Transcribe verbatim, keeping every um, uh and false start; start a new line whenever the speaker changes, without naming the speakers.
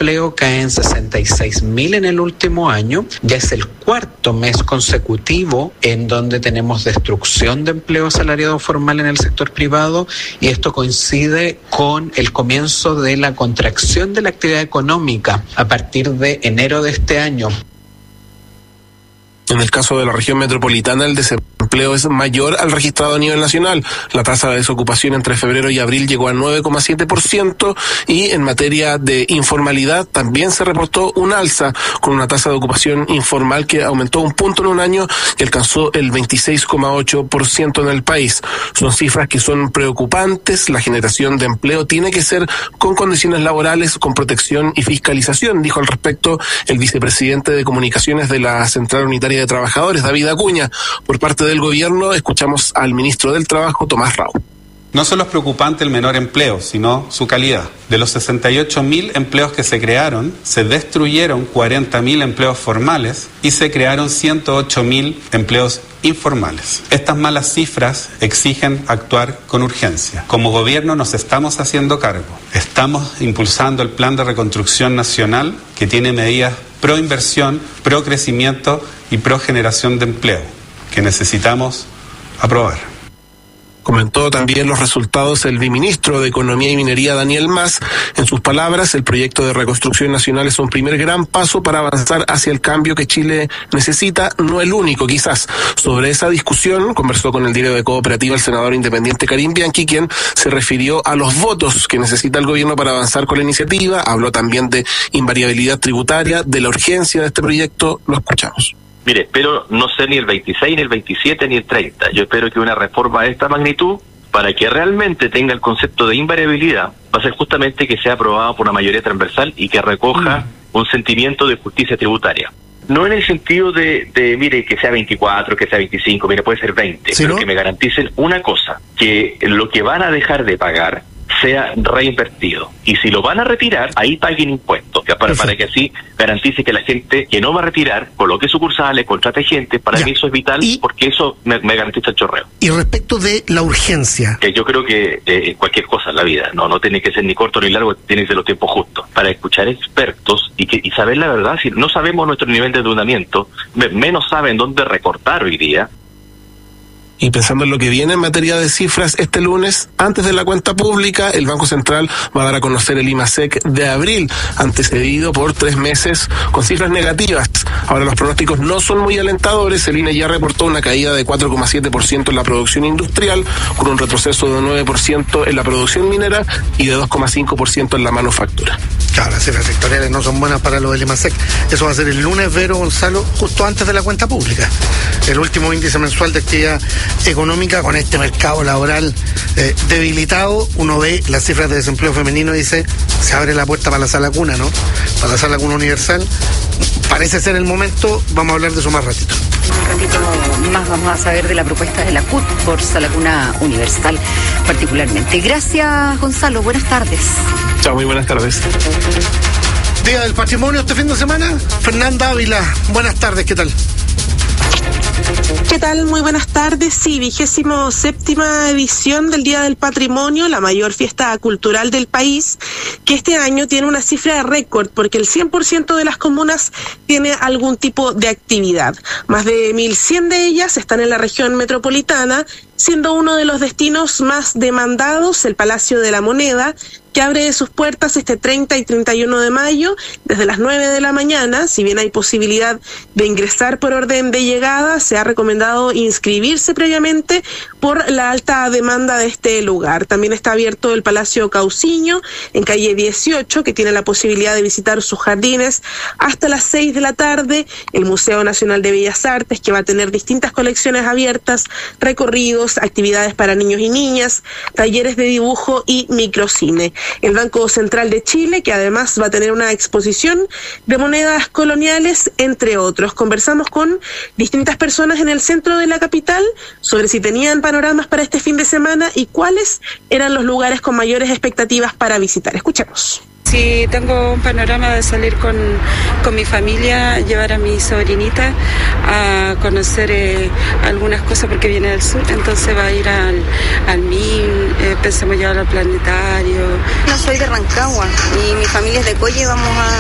empleo cae en sesenta y seis mil en el último año. Ya es el cuarto mes consecutivo en donde tenemos destrucción de empleo asalariado formal en el sector privado, y esto coincide con el comienzo de la contracción de la actividad económica a partir de enero de este año.
En el caso de la región metropolitana, el desempleo es mayor al registrado a nivel nacional. La tasa de desocupación entre febrero y abril llegó a nueve coma siete por ciento, y en materia de informalidad también se reportó un alza, con una tasa de ocupación informal que aumentó un punto en un año y alcanzó el veintiséis coma ocho por ciento en el país. Son cifras que son preocupantes. La generación de empleo tiene que ser con condiciones laborales, con protección y fiscalización, dijo al respecto el vicepresidente de Comunicaciones de la Central Unitaria de Trabajadores, David Acuña. Por parte del gobierno, escuchamos al ministro del Trabajo, Tomás Rau.
No solo es preocupante el menor empleo, sino su calidad. De los sesenta y ocho mil empleos que se crearon, se destruyeron cuarenta mil empleos formales y se crearon ciento ocho mil empleos informales. Estas malas cifras exigen actuar con urgencia. Como gobierno nos estamos haciendo cargo. Estamos impulsando el Plan de Reconstrucción Nacional, que tiene medidas pro inversión, pro crecimiento y pro generación de empleo, que necesitamos aprobar.
Comentó también los resultados el viceministro de Economía y Minería, Daniel Mas. En sus palabras, el proyecto de reconstrucción nacional es un primer gran paso para avanzar hacia el cambio que Chile necesita, no el único quizás. Sobre esa discusión conversó con el diario de Cooperativa el senador independiente Karim Bianchi, quien se refirió a los votos que necesita el gobierno para avanzar con la iniciativa. Habló también de invariabilidad tributaria, de la urgencia de este proyecto. Lo escuchamos.
Mire, espero no ser ni el veintiséis, ni el veintisiete, ni el treinta. Yo espero que una reforma de esta magnitud, para que realmente tenga el concepto de invariabilidad, va a ser justamente que sea aprobada por una mayoría transversal y que recoja mm. un sentimiento de justicia tributaria. No en el sentido de, de, mire, que sea veinticuatro, que sea veinticinco, mire, puede ser veinte, ¿sí, pero no? Que me garanticen una cosa, que lo que van a dejar de pagar sea reinvertido. Y si lo van a retirar, ahí paguen impuestos, para, para que así garantice que la gente que no va a retirar coloque sucursales, contrate gente. Para ya. mí eso es vital, y, porque eso me, me garantiza el chorreo.
Y respecto de la urgencia,
que yo creo que eh, cualquier cosa en la vida, no no tiene que ser ni corto ni largo, tiene que ser los tiempos justos, para escuchar expertos y que y saber la verdad. Si no sabemos nuestro nivel de endeudamiento, menos saben dónde recortar hoy día.
Y pensando en lo que viene en materia de cifras, este lunes, antes de la cuenta pública, el Banco Central va a dar a conocer el IMASEC de abril, antecedido por tres meses con cifras negativas. Ahora los pronósticos no son muy alentadores. El I N E ya reportó una caída de cuatro coma siete por ciento en la producción industrial, con un retroceso de nueve por ciento en la producción minera y de dos coma cinco por ciento en la manufactura.
Claro, las cifras sectoriales no son buenas para lo del IMASEC. Eso va a ser el lunes, Vero, Gonzalo, justo antes de la cuenta pública. El último índice mensual de actividad económica, con este mercado laboral eh, debilitado. Uno ve las cifras de desempleo femenino y dice, se abre la puerta para la sala cuna, ¿no? Para la sala cuna universal. Parece ser el momento, vamos a hablar de eso más ratito.
Un ratito más vamos a saber de la propuesta de la C U T por sala cuna universal particularmente. Gracias, Gonzalo, buenas tardes.
Chao, muy buenas tardes.
Día del Patrimonio este fin de semana. Fernanda Ávila, buenas tardes, ¿qué tal?
¿Qué tal? Muy buenas tardes. Sí, vigésimo séptima edición del Día del Patrimonio, la mayor fiesta cultural del país, que este año tiene una cifra de récord porque el cien por ciento de las comunas tiene algún tipo de actividad. Más de mil cien de ellas están en la región metropolitana, siendo uno de los destinos más demandados el Palacio de la Moneda, que abre sus puertas este treinta y treinta y uno de mayo desde las nueve de la mañana. Si bien hay posibilidad de ingresar por orden de llegada, se ha recomendado inscribirse previamente por la alta demanda de este lugar. También está abierto el Palacio Cauciño en calle dieciocho, que tiene la posibilidad de visitar sus jardines hasta las seis de la tarde, el Museo Nacional de Bellas Artes, que va a tener distintas colecciones abiertas, recorridos, actividades para niños y niñas, talleres de dibujo y microcine. El Banco Central de Chile, que además va a tener una exposición de monedas coloniales, entre otros. Conversamos con distintas personas en el centro de la capital sobre si tenían panoramas para este fin de semana y cuáles eran los lugares con mayores expectativas para visitar. Escuchemos.
Sí, tengo un panorama de salir con, con mi familia, llevar a mi sobrinita a conocer eh, algunas cosas porque viene del sur, entonces va a ir al, al M I N, eh, pensamos llevar al planetario.
No soy de Rancagua y mi familia es de Colle, vamos a